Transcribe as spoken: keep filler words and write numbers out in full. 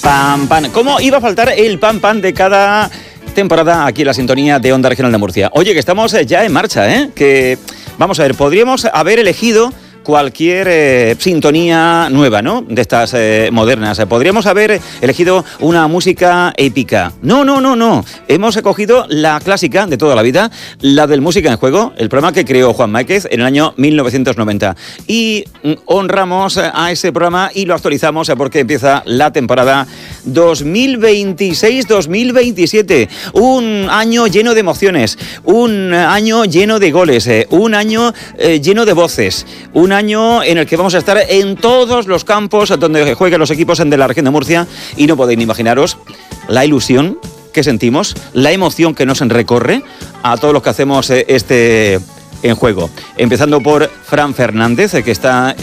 Pam, pam. ¿Cómo iba a faltar el pam, pam de cada temporada aquí en la sintonía de Onda Regional de Murcia? Oye, que estamos ya en marcha, ¿eh? Que, vamos a ver, podríamos haber elegido cualquier eh, sintonía nueva, ¿no? De estas eh, modernas. Podríamos haber elegido una música épica. No, no, no, no. Hemos escogido la clásica de toda la vida, la del Música en Juego, el programa que creó Juan Máquez en el año mil novecientos noventa. Y honramos a ese programa y lo actualizamos porque empieza la temporada dos mil veintiséis dos mil veintisiete. Un año lleno de emociones, un año lleno de goles, eh, un año eh, lleno de voces, un año en el que vamos a estar en todos los campos donde jueguen los equipos de la región de Murcia, y no podéis ni imaginaros la ilusión que sentimos, la emoción que nos recorre a todos los que hacemos este En Juego. Empezando por Fran Fernández, que está